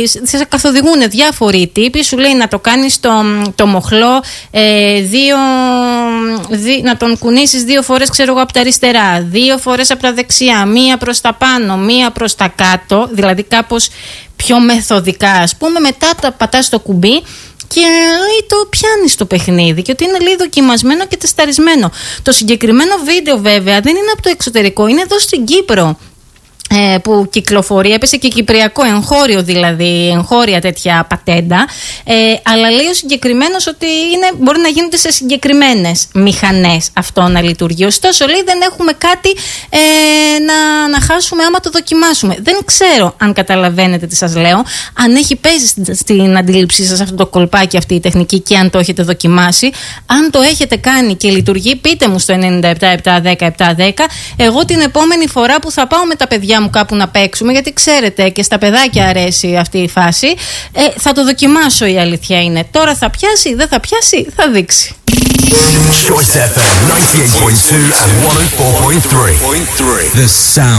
σε καθοδηγούν διάφοροι τύποι. Σου λέει να το κάνεις το μοχλό, να τον κουνήσεις 2 φορές, ξέρω εγώ, από τα αριστερά, 2 φορές από τα δεξιά, 1 προς τα πάνω, 1 προς τα κάτω, δηλαδή κάπως πιο μεθοδικά, ας πούμε. Μετά το πατάς το κουμπί και το πιάνεις το παιχνίδι, και ότι είναι λίγο δοκιμασμένο και τεσταρισμένο. Το συγκεκριμένο βίντεο βέβαια δεν είναι από το εξωτερικό, είναι εδώ στην Κύπρο που κυκλοφορεί, έπεσε και κυπριακό, εγχώριο δηλαδή, εγχώρια τέτοια πατέντα, αλλά λέει ο συγκεκριμένος ότι μπορεί να γίνονται σε συγκεκριμένες μηχανές αυτό να λειτουργεί. Ωστόσο λέει δεν έχουμε κάτι να χάσουμε άμα το δοκιμάσουμε. Δεν ξέρω αν καταλαβαίνετε τι σας λέω, αν έχει πέσει στην αντίληψή σας αυτό το κολπάκι, αυτή η τεχνική, και αν το έχετε δοκιμάσει. Αν το έχετε κάνει και λειτουργεί, πείτε μου στο 97-710-710. Εγώ την επόμενη φορά που θα πάω με τα παιδιά μου κάπου να παίξουμε, γιατί ξέρετε και στα παιδάκια αρέσει αυτή η φάση, θα το δοκιμάσω, η αλήθεια είναι. Τώρα θα πιάσει, δεν θα πιάσει, θα δείξει. Choice FM 98.2 and 104.3. The sound.